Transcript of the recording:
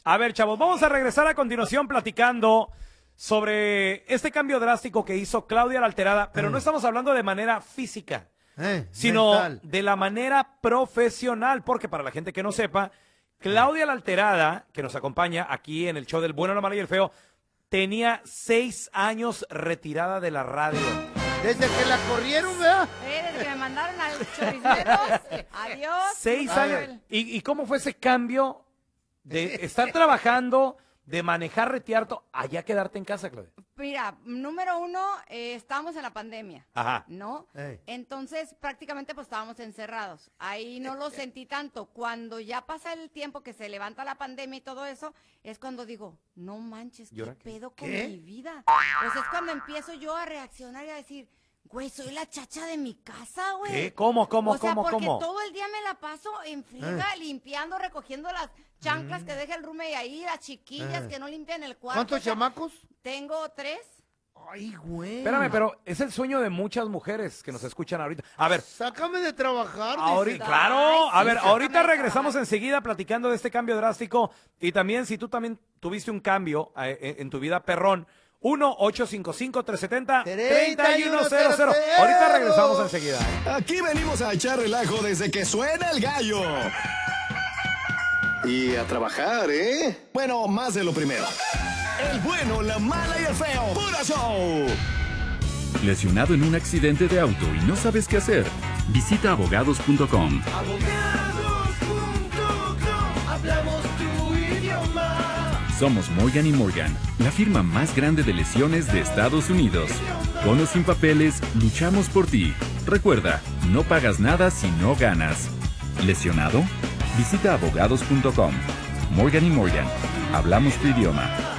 A ver, chavos, vamos a regresar a continuación platicando sobre este cambio drástico que hizo Claudia la Alterada, pero no estamos hablando de manera física, sino mental. de la manera profesional, porque para la gente que no sepa, Claudia la Alterada, que nos acompaña aquí en el show del Bueno, la Mala y el Feo, tenía 6 años retirada de la radio. Desde que la corrieron, ¿verdad? Desde que me mandaron al choriceros. Adiós. 6 años. ¿Y cómo fue ese cambio de estar trabajando, de manejar retiarto, a ya quedarte en casa, Claudia? Mira, número uno, estábamos en la pandemia, Ajá. ¿no? Entonces, prácticamente pues estábamos encerrados. Ahí no lo sentí tanto. Cuando ya pasa el tiempo que se levanta la pandemia y todo eso, es cuando digo, no manches, ¿qué pedo con mi vida? Pues es cuando empiezo yo a reaccionar y a decir, güey, soy la chacha de mi casa, güey. ¿Qué? ¿Cómo? O sea, porque todo el día me la paso en friega, limpiando, recogiendo las chanclas que deja el roommate ahí, las chiquillas que no limpian el cuarto. ¿Cuántos chamacos? Tengo 3. Ay, güey. Espérame, pero es el sueño de muchas mujeres que nos escuchan ahorita. A ver. Sácame de trabajar. Ahorita, claro. Ay, A sí, ver, sácame ahorita de regresamos trabajar. enseguida platicando de este cambio drástico. Y también, si tú también tuviste un cambio en tu vida, perrón. 1-855-370-3100. Ahorita regresamos enseguida. Aquí venimos a echar relajo desde que suena el gallo. Y a trabajar, ¿eh? Bueno, más de lo primero. El bueno, la mala y el feo. ¡Puro show! ¿Lesionado en un accidente de auto y no sabes qué hacer? Visita abogados.com. Hablamos tu idioma. Somos Morgan & Morgan, la firma más grande de lesiones de Estados Unidos. Con o sin papeles, luchamos por ti. Recuerda, no pagas nada si no ganas. ¿Lesionado? Visita abogados.com. Morgan & Morgan, hablamos tu idioma.